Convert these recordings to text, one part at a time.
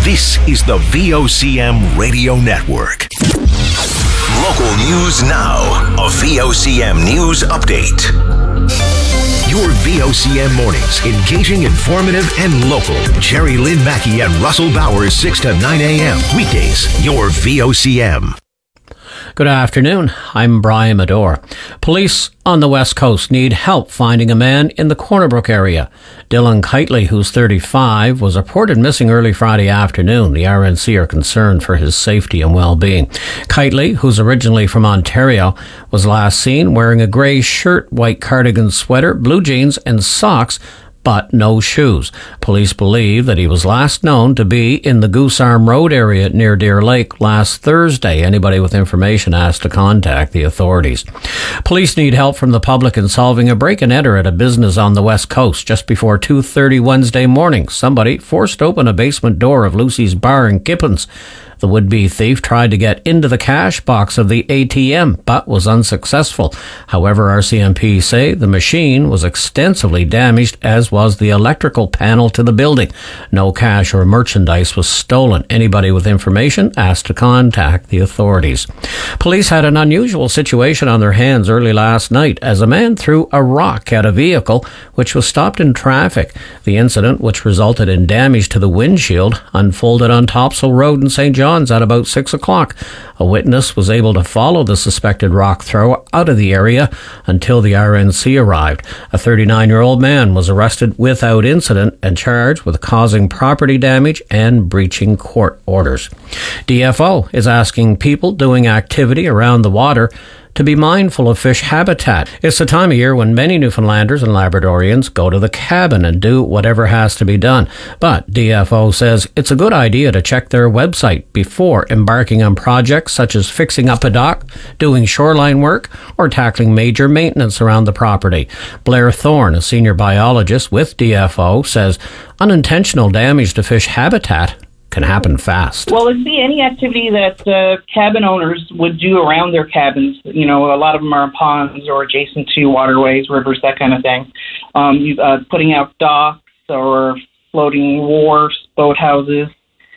This is the VOCM Radio Network. Local news now. A VOCM news update. Your VOCM mornings, engaging, informative, and local. Jerry Lynn Mackey and Russell Bowers, 6 to 9 a.m. Weekdays, your VOCM. Good afternoon. I'm Brian Medore. Police on the West Coast need help finding a man in the Corner Brook area. Dylan Kitely, who's 35, was reported missing early Friday afternoon. The RNC are concerned for his safety and well-being. Kitely, who's originally from Ontario, was last seen wearing a grey shirt, white cardigan sweater, blue jeans and socks, but no shoes. Police believe that he was last known to be in the Goose Arm Road area near Deer Lake last Thursday. Anybody with information asked to contact the authorities. Police need help from the public in solving a break-and-enter at a business on the West Coast just before 2:30 Wednesday morning. Somebody forced open a basement door of Lucy's Bar in Kippens. The would-be thief tried to get into the cash box of the ATM, but was unsuccessful. However, RCMP say the machine was extensively damaged, as was the electrical panel to the building. No cash or merchandise was stolen. Anybody with information asked to contact the authorities. Police had an unusual situation on their hands early last night as a man threw a rock at a vehicle which was stopped in traffic. The incident, which resulted in damage to the windshield, unfolded on Topsail Road in St. John's at about 6 o'clock. A witness was able to follow the suspected rock thrower out of the area until the RNC arrived. A 39-year-old man was arrested without incident and charged with causing property damage and breaching court orders. DFO is asking people doing activity around the water to be mindful of fish habitat. It's the time of year when many Newfoundlanders and Labradorians go to the cabin and do whatever has to be done. But DFO says it's a good idea to check their website before embarking on projects such as fixing up a dock, doing shoreline work, or tackling major maintenance around the property. Blair Thorne, a senior biologist with DFO, says unintentional damage to fish habitat can happen fast. Well, it'd be any activity that cabin owners would do around their cabins. You know, a lot of them are ponds or adjacent to waterways, rivers, that kind of thing. Putting out docks or floating wharfs, boathouses,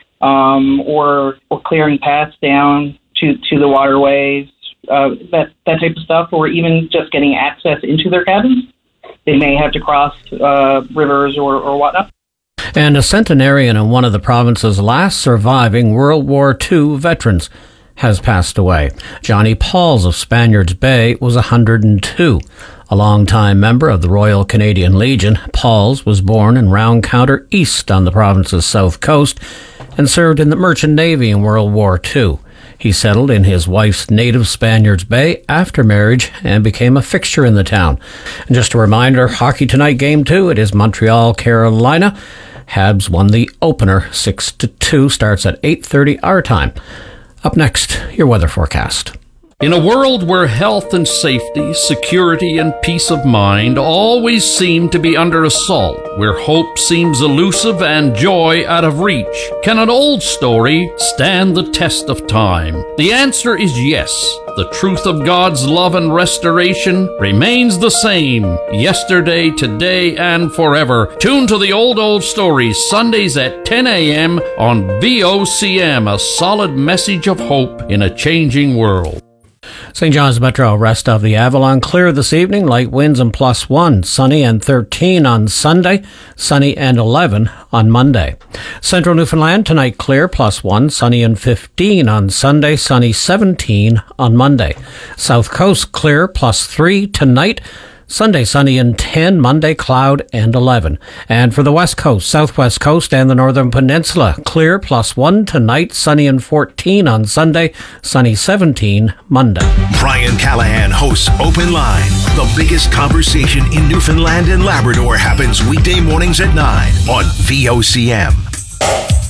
or clearing paths down to the waterways, that type of stuff, or even just getting access into their cabins. They may have to cross rivers or whatnot. And a centenarian in one of the province's last surviving World War II veterans has passed away. Johnny Pauls of Spaniards Bay was 102. A longtime member of the Royal Canadian Legion, Pauls was born in Roundcounter East on the province's south coast and served in the Merchant Navy in World War II. He settled in his wife's native Spaniards Bay after marriage and became a fixture in the town. And just a reminder, hockey tonight, Game 2, it is Montreal, Carolina. Habs won the opener 6-2, starts at 8:30 our time. Up next, your weather forecast. In a world where health and safety, security and peace of mind always seem to be under assault, where hope seems elusive and joy out of reach, can an old story stand the test of time? The answer is yes. The truth of God's love and restoration remains the same, yesterday, today, and forever. Tune to the Old Stories, Sundays at 10 a.m. on VOCM, a solid message of hope in a changing world. St. John's Metro, rest of the Avalon clear this evening, light winds and +1, sunny and 13 on Sunday, sunny and 11 on Monday. Central Newfoundland tonight clear, +1, sunny and 15 on Sunday, sunny 17 on Monday. South Coast clear, +3 tonight, Sunday sunny and 10, Monday cloud and 11. And for the West Coast, Southwest Coast and the Northern Peninsula, clear, +1 tonight, sunny and 14 on Sunday, sunny 17 Monday. Brian Callahan hosts Open Line. The biggest conversation in Newfoundland and Labrador happens weekday mornings at 9 on VOCM.